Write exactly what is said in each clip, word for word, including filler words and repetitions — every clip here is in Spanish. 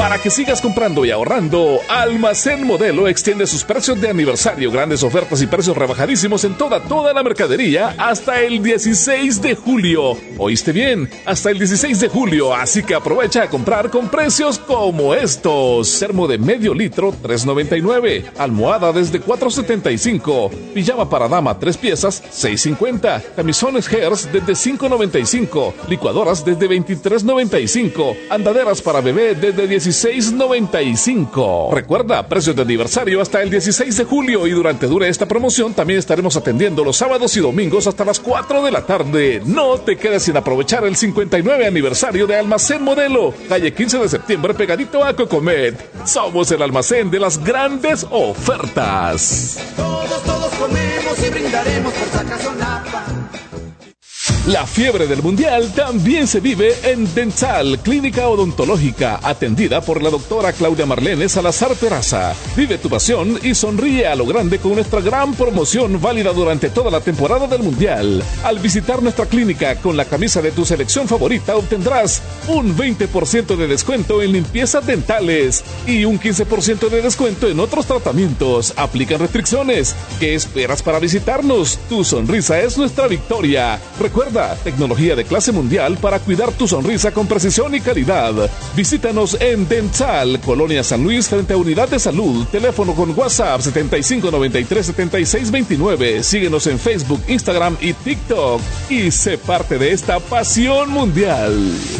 Para que sigas comprando y ahorrando, Almacén Modelo extiende sus precios de aniversario, grandes ofertas y precios rebajadísimos en toda, toda la mercadería hasta el dieciséis de julio. ¿Oíste bien? Hasta el dieciséis de julio, así que aprovecha a comprar con precios como estos. Sermo de medio litro, tres noventa y nueve. Almohada desde cuatro setenta y cinco. Pijama para dama, tres piezas, seis cincuenta. Camisones Hairs desde cinco noventa y cinco. Licuadoras desde veintitrés noventa y cinco. Andaderas para bebé desde dieciséis noventa y cinco. Recuerda, precios de aniversario hasta el dieciséis de julio, y durante dure esta promoción también estaremos atendiendo los sábados y domingos hasta las cuatro de la tarde. No te quedes sin aprovechar el cincuenta y nueve aniversario de Almacén Modelo, calle quince de septiembre, pegadito a Cocomet. Somos el almacén de las grandes ofertas. Todos, todos comemos y brindaremos por Sacazonapa. La fiebre del mundial también se vive en Dental, clínica odontológica, atendida por la doctora Claudia Marlene Salazar Peraza. Vive tu pasión y sonríe a lo grande con nuestra gran promoción válida durante toda la temporada del mundial. Al visitar nuestra clínica con la camisa de tu selección favorita, obtendrás un veinte por ciento de descuento en limpiezas dentales y un quince por ciento de descuento en otros tratamientos. Aplican restricciones. ¿Qué esperas para visitarnos? Tu sonrisa es nuestra victoria. Recuerda, tecnología de clase mundial para cuidar tu sonrisa con precisión y calidad. Visítanos en Dental, Colonia San Luis, frente a Unidad de Salud. Teléfono con WhatsApp setenta y cinco noventa y tres setenta y seis veintinueve. Síguenos en Facebook, Instagram y TikTok y sé parte de esta pasión mundial.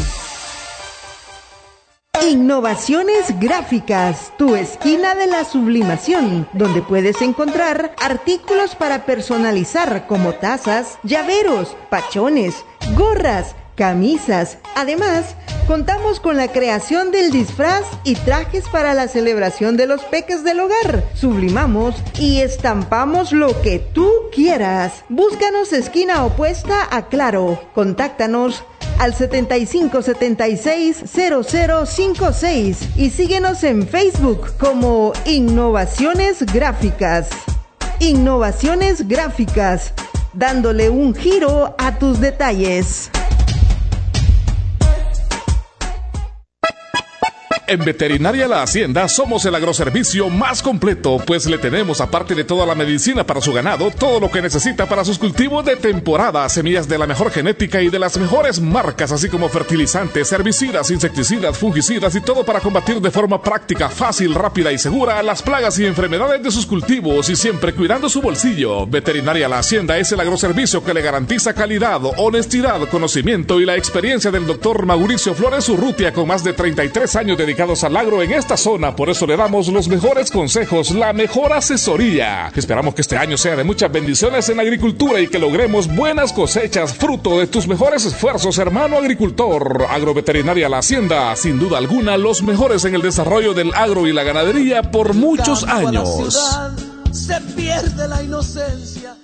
Innovaciones Gráficas, tu esquina de la sublimación, donde puedes encontrar artículos para personalizar como tazas, llaveros, pachones, gorras, camisas. Además, contamos con la creación del disfraz y trajes para la celebración de los peques del hogar. Sublimamos y estampamos lo que tú quieras. Búscanos esquina opuesta a Claro. Contáctanos al setenta y cinco setenta y seis cero cero cincuenta y seis y síguenos en Facebook como Innovaciones Gráficas. Innovaciones Gráficas, dándole un giro a tus detalles. En Veterinaria La Hacienda somos el agroservicio más completo, pues le tenemos, aparte de toda la medicina para su ganado, todo lo que necesita para sus cultivos de temporada, semillas de la mejor genética y de las mejores marcas, así como fertilizantes, herbicidas, insecticidas, fungicidas y todo para combatir de forma práctica, fácil, rápida y segura las plagas y enfermedades de sus cultivos, y siempre cuidando su bolsillo. Veterinaria La Hacienda es el agroservicio que le garantiza calidad, honestidad, conocimiento y la experiencia del doctor Mauricio Flores Urrutia, con más de treinta y tres años dedicados al agro en esta zona. Por eso le damos los mejores consejos, la mejor asesoría. Esperamos que este año sea de muchas bendiciones en la agricultura y que logremos buenas cosechas, fruto de tus mejores esfuerzos, hermano agricultor. Agroveterinaria La Hacienda, sin duda alguna, los mejores en el desarrollo del agro y la ganadería por muchos años. Se pierde la inocencia.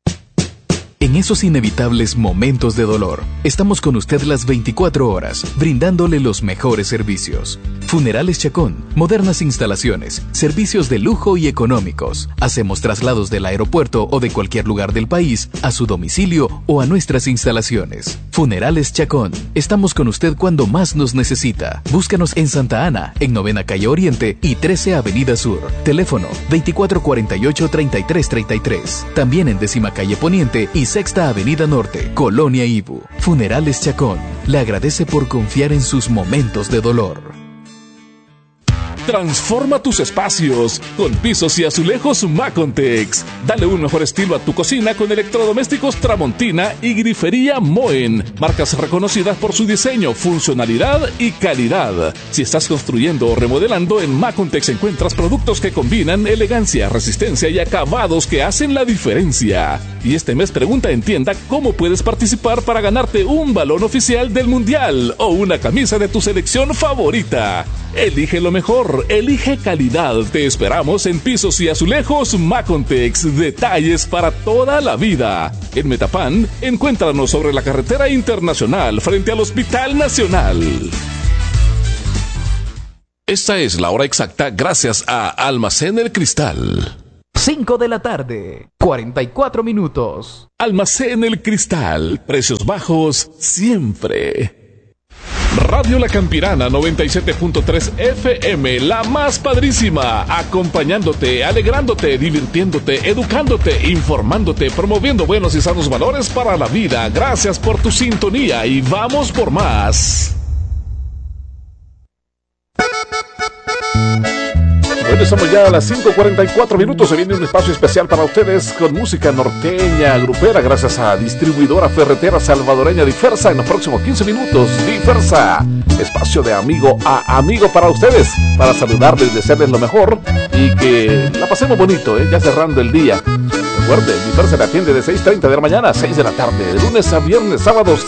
En esos inevitables momentos de dolor, estamos con usted las veinticuatro horas, brindándole los mejores servicios. Funerales Chacón, modernas instalaciones, servicios de lujo y económicos. Hacemos traslados del aeropuerto o de cualquier lugar del país a su domicilio o a nuestras instalaciones. Funerales Chacón, estamos con usted cuando más nos necesita. Búscanos en Santa Ana, en Novena Calle Oriente y trece Avenida Sur. Teléfono veinticuatro cuarenta y ocho treinta y tres treinta y tres. También en Décima Calle Poniente y Sexta Avenida Norte, Colonia Ibu. Funerales Chacón le agradece por confiar en sus momentos de dolor. Transforma tus espacios con pisos y azulejos Macontex. Dale un mejor estilo a tu cocina con electrodomésticos Tramontina y grifería Moen, marcas reconocidas por su diseño, funcionalidad y calidad. Si estás construyendo o remodelando, en Macontex encuentras productos que combinan elegancia, resistencia y acabados que hacen la diferencia. Y este mes pregunta en tienda cómo puedes participar para ganarte un balón oficial del Mundial o una camisa de tu selección favorita. Elige lo mejor, elige calidad. Te esperamos en pisos y azulejos Macontex. Detalles para toda la vida. En Metapán, encuéntranos sobre la carretera internacional frente al Hospital Nacional. Esta es la hora exacta gracias a Almacén El Cristal. cinco de la tarde, cuarenta y cuatro minutos. Almacén El Cristal. Precios bajos siempre. Radio La Campirana noventa y siete punto tres F M, la más padrísima, acompañándote, alegrándote, divirtiéndote, educándote, informándote, promoviendo buenos y sanos valores para la vida. Gracias por tu sintonía y vamos por más. Bueno, estamos ya a las cinco cuarenta y cuatro minutos. Se viene un espacio especial para ustedes con música norteña, grupera, gracias a Distribuidora Ferretera Salvadoreña Diversa. En los próximos quince minutos, Diversa, espacio de amigo a amigo para ustedes, para saludarles, desearles lo mejor y que la pasemos bonito, ¿eh? Ya cerrando el día. Recuerden, Diversa le atiende de seis treinta de la mañana a seis de la tarde, de lunes a viernes, sábados